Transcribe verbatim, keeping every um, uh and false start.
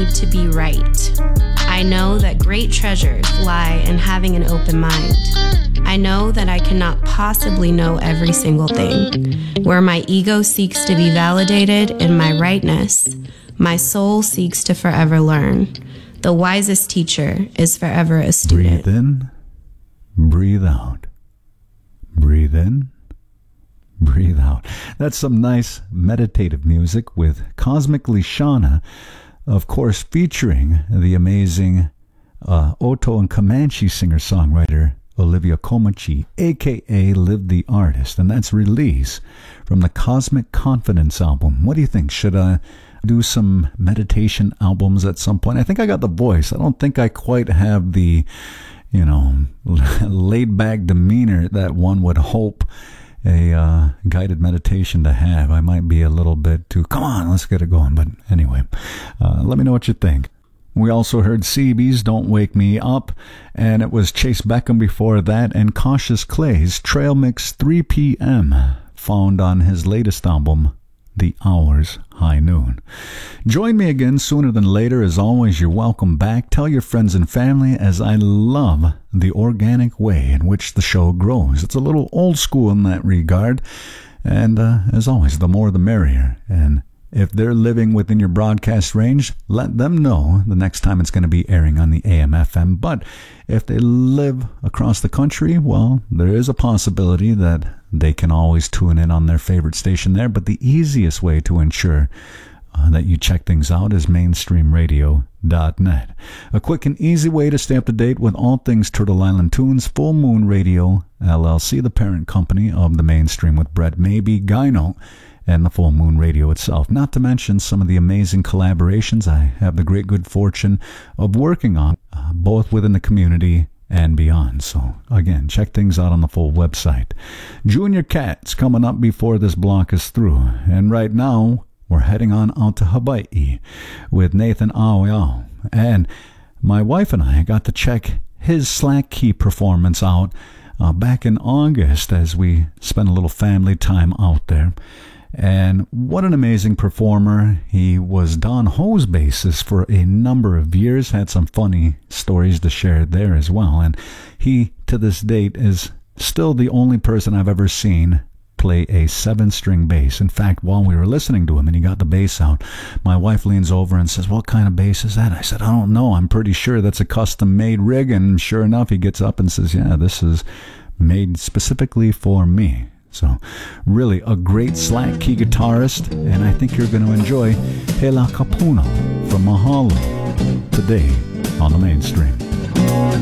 need to be right. I know that great treasures lie in having an open mind. I know that I cannot possibly know every single thing. Where my ego seeks to be validated in my rightness, my soul seeks to forever learn. The wisest teacher is forever a student. Breathe in, breathe out. Breathe in, breathe out. That's some nice meditative music with Cosmically Shauna, of course, featuring the amazing uh, Oto and Comanche singer-songwriter Olivia Comanche, a k a. Liv the Artist, and that's Release from the Cosmic Confidence album. What do you think? Should I do some meditation albums at some point? I think I got the voice. I don't think I quite have the, you know, laid-back demeanor that one would hope a uh, guided meditation to have. I might be a little bit too, come on, let's get it going. But anyway, uh, let me know what you think. We also heard C B's Don't Wake Me Up, and it was Chase Beckham before that, and Cautious Clay's Trail Mix three p m, found on his latest album, The Hours, High Noon. Join me again sooner than later. As always, you're welcome back. Tell your friends and family, as I love the organic way in which the show grows. It's a little old school in that regard, and uh, as always, the more the merrier. And if they're living within your broadcast range, let them know the next time it's going to be airing on the A M F M. But if they live across the country, well, there is a possibility that they can always tune in on their favorite station there. But the easiest way to ensure uh, that you check things out is mainstream radio dot net. A quick and easy way to stay up to date with all things Turtle Island Tunes. Full Moon Radio, L L C, the parent company of the Mainstream with Brett Maybe, Gyno, and the Full Moon Radio itself. Not to mention some of the amazing collaborations I have the great good fortune of working on, uh, both within the community and beyond. So again, check things out on the full website. Junior Cat's coming up before this block is through. And right now, we're heading on out to Hawaii with Nathan Aoyao. And my wife and I got to check his Slack Key performance out uh, back in August as we spent a little family time out there. And what an amazing performer. He was Don Ho's bassist for a number of years, had some funny stories to share there as well. And he, to this date, is still the only person I've ever seen play a seven-string bass. In fact, while we were listening to him and he got the bass out, my wife leans over and says, "What kind of bass is that?" I said, "I don't know. I'm pretty sure that's a custom-made rig." And sure enough, he gets up and says, "Yeah, this is made specifically for me." So, really a great slack key guitarist, and I think you're going to enjoy Hela Kapuno from Mahalo today on the Mainstream.